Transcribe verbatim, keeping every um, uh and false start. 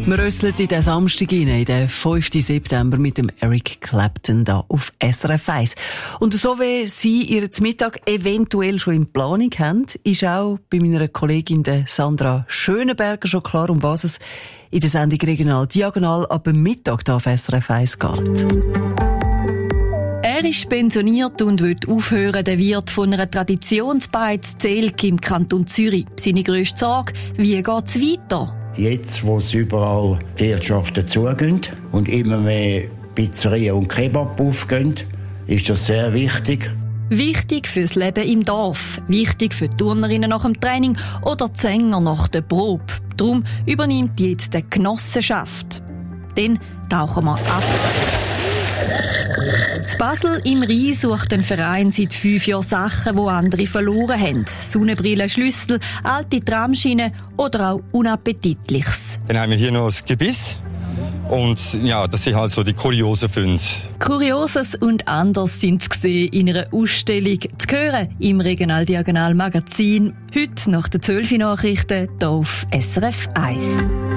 Wir rösseln in den Samstag rein, in den fünften September mit dem Eric Clapton da auf S R F eins. Und so wie Sie Ihren Mittag eventuell schon in Planung haben, ist auch bei meiner Kollegin der Sandra Schönenberger schon klar, um was es in der Sendung Regional Diagonal ab dem Mittag da auf S R F eins geht. Er ist pensioniert und will aufhören, der Wirt von einer Traditionsbeiz Zelk im Kanton Zürich. Seine grösste Sorge, wie geht's weiter? Jetzt, wo es überall die Wirtschaft dazugeht und immer mehr Pizzerien und Kebab aufgehen, ist das sehr wichtig. Wichtig fürs Leben im Dorf, wichtig für die Turnerinnen nach dem Training oder die Sänger nach der Probe. Darum übernimmt jetzt die Genossenschaft. Dann tauchen wir ab. Z Basel im Rhein sucht ein Verein seit fünf Jahren Sachen, die andere verloren haben. Sonnenbrillen, Schlüssel, alte Tramschienen oder auch Unappetitliches. Dann haben wir hier noch das Gebiss. Und ja, das sind halt so die kuriosen Funde. Kurioses und anders sind sie gesehen in einer Ausstellung zu hören im Regional Diagonal Magazin. Heute nach den zwölf Nachrichten hier auf S R F eins.